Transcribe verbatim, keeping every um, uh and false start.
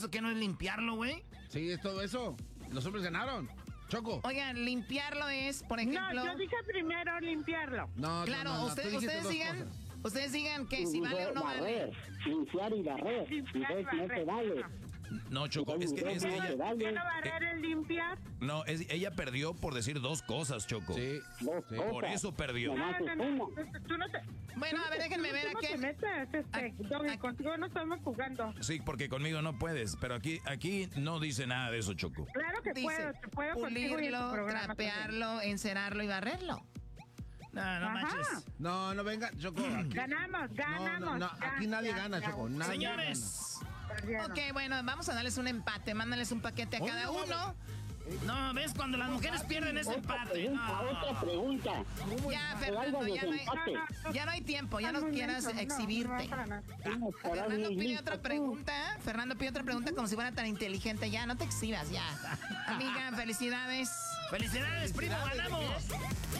¿Eso qué no es limpiarlo, güey? Sí, es todo eso. Los hombres ganaron. Choco. Oigan, limpiarlo es, por ejemplo... No, yo dije primero limpiarlo. No, claro, no, no, no, usted- tú dijiste ustedes dos digan... cosas. Ustedes digan que si vale o no vale. barrer, limpiar y barrer. Limpiar y Entonces no te barrer. vale. No, Choco, es que, es que No te ella... vale. ¿Qué no barrer es limpiar? No, es, ella perdió por decir dos cosas, Choco. Sí. Dos Sí. cosas. Por eso perdió. Nomás No, es no, no, una. tú no te... Bueno, a ver, déjenme ver ¿Cómo aquí. te metes, este, Aquí- Doggy? aquí- Contigo no estamos jugando. Sí, porque conmigo no puedes, pero aquí, aquí no dice nada de eso, Choco. Claro que puedo, Dice, te puedo contigo y en tu pulirlo, programa trapearlo, encerrarlo y barrerlo. No, no Ajá. manches. No, no venga, Choco. Aquí, Ganamos, no, ganamos. no, no, ya, aquí nadie ya, gana, ya. Choco. Nadie Señores. Perdieron. Ok, bueno, vamos a darles un empate. Mándales un paquete a Oye, cada no, uno. No, ¿ves? Cuando las mujeres pierden ese Otra empate. pregunta, No. otra pregunta. Ya, Algo Fernando, de ya no hay, desempate. ya no hay tiempo. Ya no Muy quieras lento, no, exhibirte. no, para nada. Vamos a darle Fernando pide listo, otra tú. pregunta. Fernando pide otra pregunta como si fuera tan inteligente. Ya, no te exhibas, ya. Amiga, felicidades. ¡Felicidades, primo! ¡Ganamos!